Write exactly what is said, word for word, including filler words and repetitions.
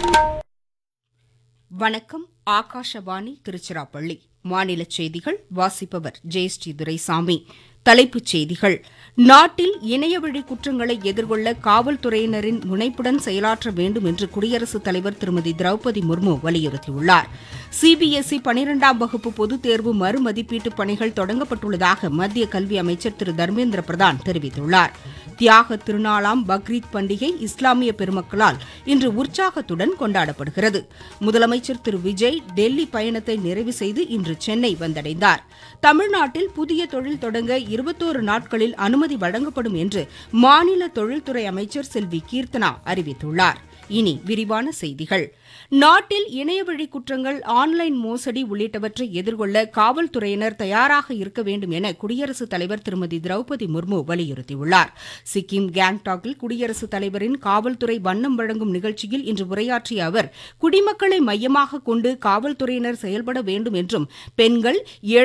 வணக்கம். ஆகாஷவாணி திருச்சிராப்பள்ளி. மாநில செய்திகள் வாசிப்பவர் ஜெயஸ்ரீ துரைசாமி. தலைப்புச் செய்திகள். நாட்டில் இணையவழி குற்றங்களை எதிர்கொள்ள காவல்துறையினரின் முனைப்புடன் செயலாற்ற வேண்டும் என்று குடியரசுத் தலைவர் திருமதி திரௌபதி முர்மு வலியுறுத்தியுள்ளார். சிபிஎஸ்இ பனிரெண்டாம் வகுப்பு பொதுத் தேர்வு மறுமதிப்பீட்டு பணிகள் தொடங்கப்பட்டுள்ளதாக மத்திய கல்வி அமைச்சர் திரு தர்மேந்திர பிரதான் தெரிவித்துள்ளார். தியாக திருநாளாம் பக்ரீத் பண்டிகை இஸ்லாமிய பெருமக்களால் இன்று உற்சாகத்துடன் கொண்டாடப்படுகிறது. முதலமைச்சர் திரு விஜய் டெல்லி பயணத்தை நிறைவு செய்து இன்று சென்னை வந்தடைந்தார். தமிழ்நாட்டில் புதிய தொழில் தொடங்க இருபத்தோரு நாட்களில் அனுமதி வழங்கப்படும் என்று மாநில தொழில்துறை அமைச்சர் செல்வி கீர்த்தனா அறிவித்துள்ளார். இனி விரிவான செய்திகள். நாட்டில் இணையவழி குற்றங்கள், ஆன்லைன் மோசடி உள்ளிட்டவற்றை எதிர்கொள்ள காவல்துறையினர் தயாராக இருக்க வேண்டும் என குடியரசுத் தலைவர் திருமதி திரௌபதி முர்மு வலியுறுத்தியுள்ளார். சிக்கிம் கேங்டாக்கில் குடியரசுத் தலைவரின் காவல்துறை வண்ணம் வழங்கும் நிகழ்ச்சியில் இன்று உரையாற்றிய அவர், குடிமக்களை மையமாக கொண்டு காவல்துறையினர் செயல்பட வேண்டும் என்றும் பெண்கள்